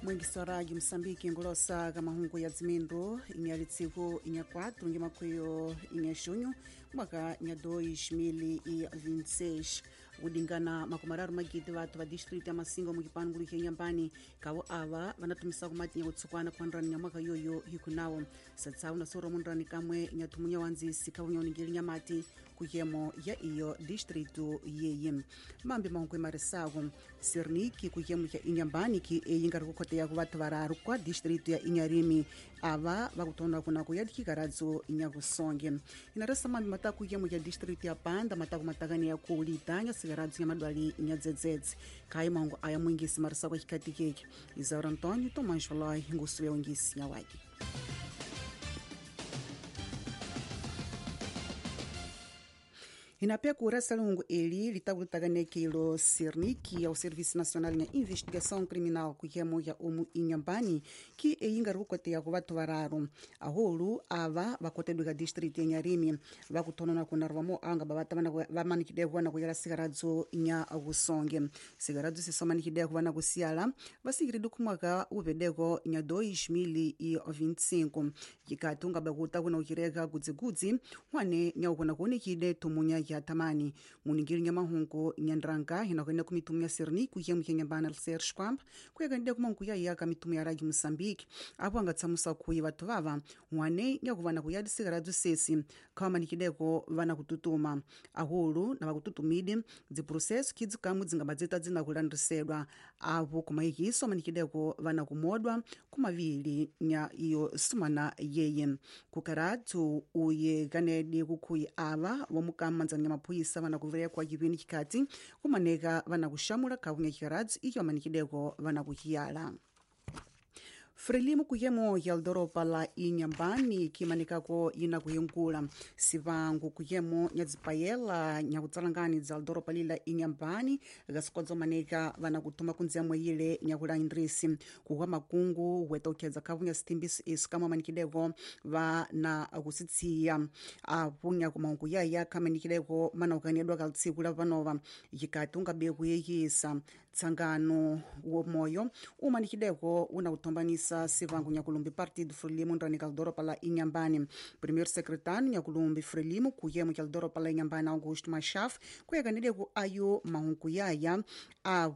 Mwengisaraji Msambiki ngolosa kama hungu ya zimindu inyalitsiku inya 4 ngima kuyo inya shunyu mwaka nya 2026 udingana makumararu magidi watu wa district ya Masingo mukipanu ngulike nyambani kawo awa wanatumisa kumati nya utsukwana kwa ndrani nya mwaka yoyo hikunawo satsawu na soro mundrani kamwe nya tumunya wanzisi kawo nyoningili nyamati kuyemo ya iyo district yeye mambi mahungu marisago sirniki kuyemo ya inyambani ki eyingari kukote ya watu wararu kwa district ya Inyarimi ava vakutona kuna kuyadiki karadzo inyagusonge inarasa mambi mataku yemu ya district ya Panda mataku matakani ya kuulitanya sigaradzo ya madwali inyadzedzedze kai mango aya mwingisi marasa kwa hikati keke Izaura Antonio Tomanjolai ngusuwe wengisi ya waki Inapia kurasa lungu eli litagutaganekilo sirniki ya Serviço Nacional de Investigação Criminal kuyemo ya Inyambani ki eyinga rukote ya watu wararu aholu ava vakotedu ga district ya Nyarimi vakutonona kunarwamo anga babatamana vamanikide kuwana kuyala sigaradzo inya agusonge sigaradzo sisomanikide kuwana kusiala vasigiridu kumwaka uvedego inya 2025 yikatunga bakuta kuna ukirega gudzigudzi wane nyakuna kunikide tumunya ya tamani muningiri nyamahungu nyandrangka hinakwenda kumitumia sirni kuyemu kenyambana alser kwamp kuyagande kumangu ya kamitumia ya ragi Msambiki apo angatsamusa kuyi watu vava wane nyakuvana kuyadi sigaradu sesi kama nikideko vana kututuma ahulu na wakututumidi zi processo kids kamu zingabadzeta zina kulandisedwa apo kumayikiso manikideko vana kumodwa kumavili nya iyo sumana yeye kukaratu uye ganedi kukuyi ava wamukama nyamapuyisa vana kuverea kwa kipini kikati kumaneka vana kushamula kaunga kikaradzi iyo manikideko vana kuhiyala Frelimu kuyemo ya Aldoropa la Inyambani kimanikako ina kuyengula sivangu kuyemo nyadzipayela nyakutsalangani za Aldoropa lila Inyambani gasikodzo maneka vana kutuma kunziamwe ile nyakula indrisi kuwa makungu wetokeza kavunya stimbisi iskama manikideko vana kusitsia apunya kumangu ya kama nikideko mana ukanedwa kaltsikula vanova yikatunga beku yeyisa tsangano womoyo umanikideko una kutombanisa sivangu nyakulumbi partido Frelimu ndrani Aldoropa la Inyambani primeiro secretário nyakulumbi Frelimu kuyemu Aldoropa la Inyambani Augusto Machaf kuyaganide ku ayo mahunku yaya